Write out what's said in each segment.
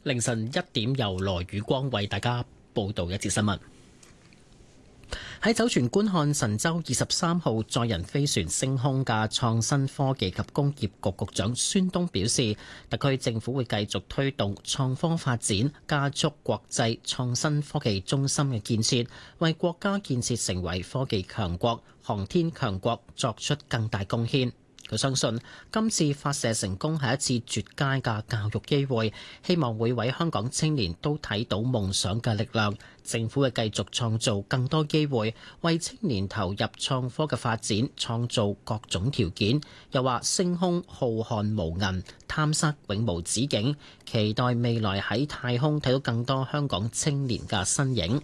凌晨1點由羅宇光為大家報道一節新聞。喺酒泉觀看神舟23號載人飛船升空嘅創新科技及工業局局長孫東表示，特區政府會繼續推動創科發展，加速國際創新科技中心嘅建設，為國家建設成為科技強國、航天強國作出更大貢獻。佢相信今次發射成功係一次絕佳嘅教育機會，希望會為香港青年都睇到夢想嘅力量。政府會繼續創造更多機會，為青年投入創科嘅發展創造各種條件。又話升空浩瀚無垠，探索永無止境，期待未來喺太空睇到更多香港青年嘅身影。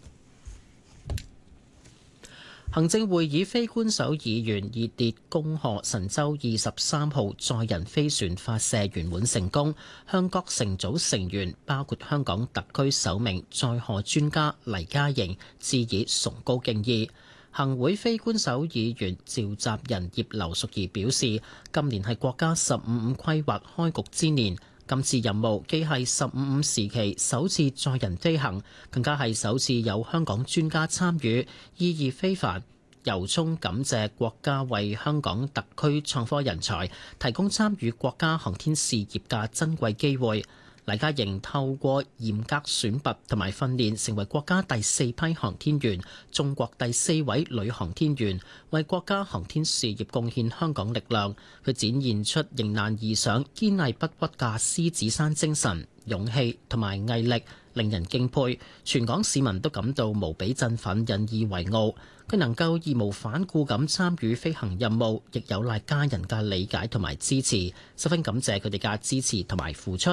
行政會議非官守議員熱烈恭賀神舟23號載人飛船發射圓滿成功，向各乘組成員包括香港特區首名載荷專家黎嘉瑩致以崇高敬意。行會非官守議員召集人葉劉淑儀表示，今年係國家15規劃開局之年，今次任務既係15時期首次載人飛行，更加係首次有香港專家參與，意義非凡。由衷感謝國家為香港特區創科人才提供參與國家航天事業嘅珍貴機會。黎嘉瑩透過嚴格選拔同埋訓練，成為國家第4批航天員，中國第4位女航天員，為國家航天事業貢獻香港力量。佢展現出迎難而上、堅毅不屈嘅獅子山精神、勇氣同埋毅力，令人敬佩。全港市民都感到無比振奮，引以為傲。佢能夠義無反顧咁參與飛行任務，亦有賴家人嘅理解同埋支持，十分感謝佢哋嘅支持同埋付出。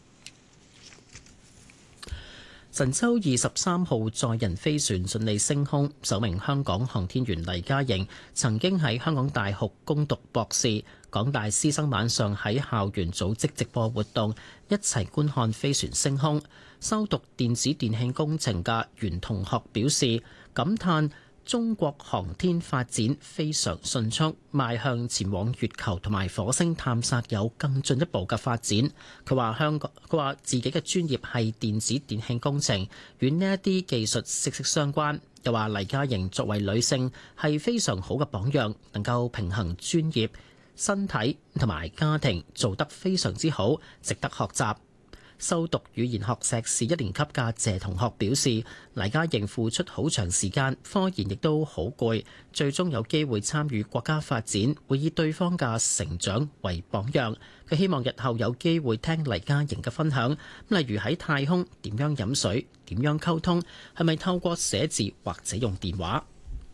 神舟23號載人飛船順利升空，首名香港航天員黎嘉瑩曾經喺香港大學攻讀博士。港大師生晚上喺校園組織直播活動，一齊觀看飛船升空。修讀電子電氣工程嘅袁同學表示，感嘆中國航天發展非常迅速，邁向前往月球同埋火星探索有更進一步嘅發展。佢話自己嘅專業係電子電氣工程，與呢一啲技術息息相關。又話黎嘉瑩作為女性係非常好嘅榜樣，能夠平衡專業、身體同埋家庭，做得非常之好，值得學習。修讀語言學碩士1年級嘅謝同學表示，黎嘉瑩付出好長時間，科研亦都好攰，最終有機會參與國家發展，會以對方嘅成長為榜樣。佢希望日後有機會聽黎嘉瑩嘅分享，例如喺太空點樣飲水、點樣溝通，係咪透過寫字或者用電話。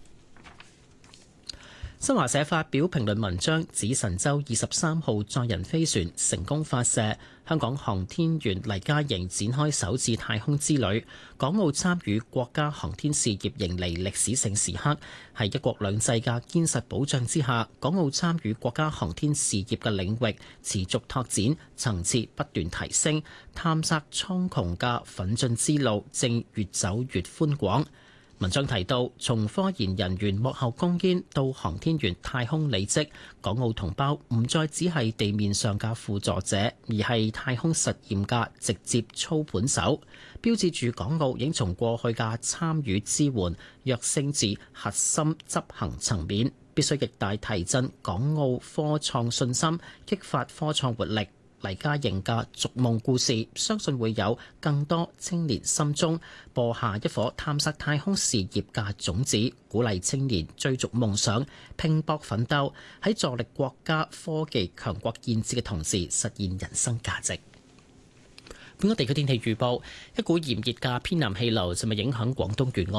新華社發表評論文章，指神舟23號載人飛船成功發射，香港航天員黎嘉瑩展開首次太空之旅，港澳參與國家航天事業迎嚟歷史性時刻。喺一國兩制嘅堅實保障之下，港澳參與國家航天事業嘅領域持續拓展，層次不斷提升，探索蒼穹嘅奮進之路正越走越寬廣。文章提到，從科研人員幕後攻堅到航天員太空履職，港澳同胞唔再只係地面上嘅輔助者，而係太空實驗嘅直接操盤手，標誌住港澳已經從過去嘅參與支援躍升至核心執行層面，必須極大提振港澳科創信心，激發科創活力。黎嘉瑩嘅逐夢故事，相信會有更多青年心中播下一顆探索太空事業嘅種子，鼓勵青年追逐夢想、拼搏奮鬥，喺助力國家科技強國建設嘅同時，實現人生價值。本港地區天氣預報，一股炎熱嘅偏南氣流尋日影響廣東沿岸。